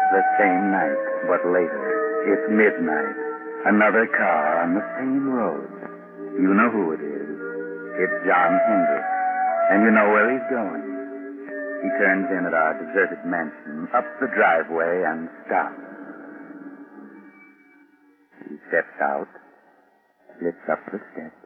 The same night, but later. It's midnight. Another car on the same road. You know who it is. It's John Hendricks. And you know where he's going. He turns in at our deserted mansion, up the driveway, and stops. He steps out, slips up the steps,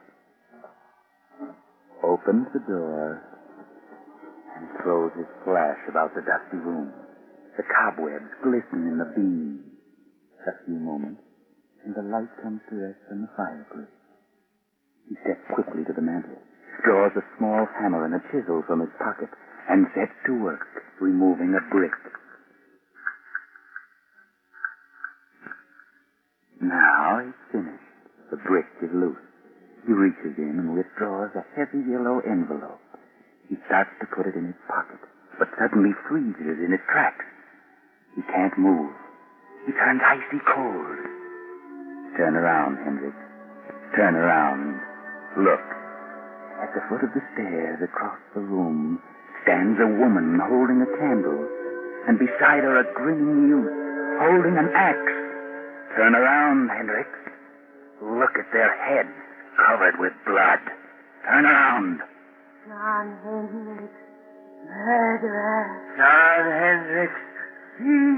opens the door, and throws his flash about the dusty room. The cobwebs glisten in the beams. A few moments, and the light comes to rest on the fireplace. He steps quickly to the mantel, draws a small hammer and a chisel from his pocket, and sets to work, removing a brick. Now he's finished. The brick is loose. He reaches in and withdraws a heavy yellow envelope. He starts to put it in his pocket, but suddenly freezes in his tracks. He can't move. He turns icy cold. Turn around, Hendricks. Turn around. Look. At the foot of the stairs across the room stands a woman holding a candle, and beside her a grinning youth holding an axe. Turn around, Hendricks. Look at their heads covered with blood. Turn around. John Hendricks, murderer. John Hendricks.